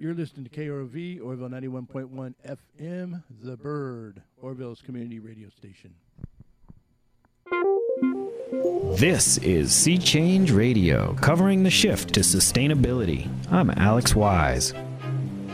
You're listening to KROV, Orville 91.1 FM, The Bird, Orville's community radio station. This is Sea Change Radio, covering the shift to sustainability. I'm Alex Wise.